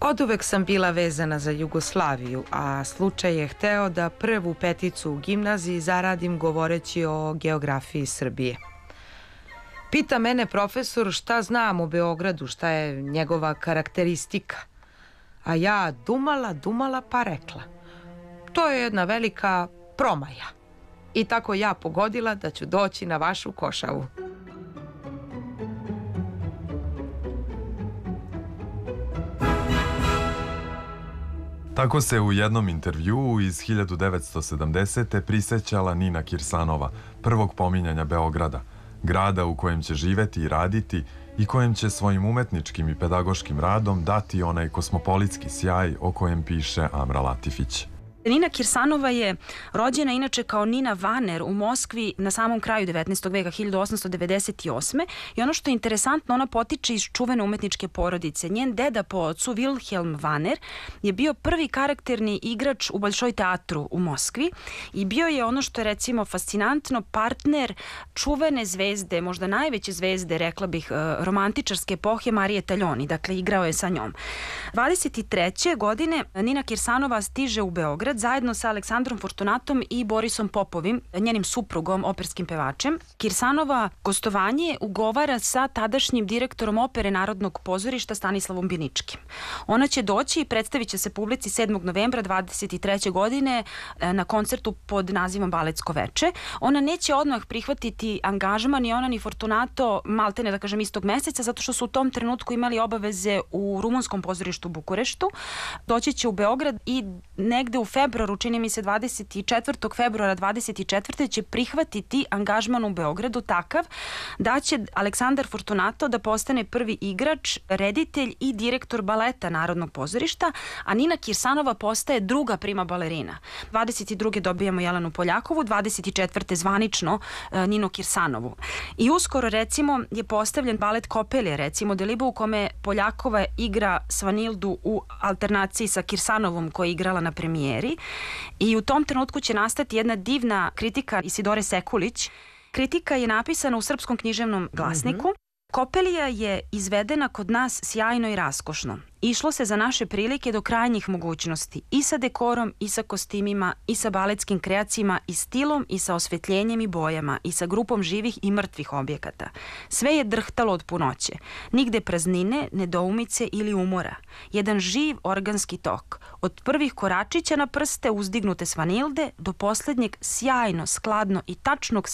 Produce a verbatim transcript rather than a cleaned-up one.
Oduvek sam bila vezana za Jugoslaviju, a slučaj je hteo da prvu peticu u gimnaziji zaradim govoreći o geografiji Srbije. Pita mene profesor šta znam o Beogradu, šta je njegova karakteristika. A ja dumala, dumala pa rekla. To je jedna velika promaja. I tako ja pogodila da ću doći na vašu košavu. Tako se u jednom intervjuu iz hiljadu devetsto sedamdesete prisećala Nina Kirsanova, prvog pominjanja Beograda, grada u kojem će živeti i raditi i kojem će svojim umetničkim i pedagoškim radom dati onaj kosmopolitski sjaj o kojem piše Amra Latifić. Nina Kirsanova je rođena inače kao Nina Vaner u Moskvi na samom kraju devetnaestog veka, hiljadu osamsto devedeset osme. I ono što je interesantno, ona potiče iz čuvene umetničke porodice. Njen deda po ocu, Wilhelm Vaner, je bio prvi karakterni igrač u Bolšoj teatru u Moskvi i bio je ono što je recimo fascinantno partner čuvene zvezde, možda najveće zvezde, rekla bih, romantičarske epohe Marije Taljoni. Dakle, igrao je sa njom. dvadeset treće godine Nina Kirsanova stiže u Beograd zajedno sa Aleksandrom Fortunatom i Borisom Popovim, njenim suprugom, operskim pevačem. Kirsanova gostovanje ugovara sa tadašnjim direktorom opere Narodnog pozorišta Stanislavom Biničkim. Ona će doći i predstavit će se publici sedmog novembra dvadeset treće godine na koncertu pod nazivom Baletsko veče. Ona neće odmah prihvatiti angažman, ni ona ni Fortunato, maltene da kažem istog meseca, zato što su u tom trenutku imali obaveze u rumunskom pozorištu u Bukureštu. Doći će u Beograd i negde u februaru, čini mi se dvadeset četvrtog februara dvadeset četvrte će prihvatiti angažman u Beogradu takav da će Aleksandar Fortunato da postane prvi igrač, reditelj i direktor baleta Narodnog pozorišta, a Nina Kirsanova postaje druga prima balerina. dvadeset druge dobijamo Jelenu Poljakovu, dvadeset četvrte zvanično uh, Ninu Kirsanovu. I uskoro, recimo, je postavljen balet Kopelje, recimo, Delibo, u kome Poljakova igra Svanildu u alternaciji sa Kirsanovom koja je igrala na premijeri. I u tom trenutku će nastati jedna divna kritika Isidore Sekulić. Kritika je napisana u Srpskom književnom glasniku. Mm-hmm. Kopelija je izvedena kod nas sjajno i raskošno. Išlo se za naše prilike do krajnjih mogućnosti, i sa dekorom, i sa kostimima, i sa baletskim kreacijama, i stilom, i sa osvetljenjem i bojama, i sa grupom živih i mrtvih objekata. Sve je drhtalo od punoće. Nigde praznine, nedoumice ili umora. Jedan živ organski tok. Od prvih koračića na prste uzdignute Svanilde do poslednjeg sjajno, skladno i tačnog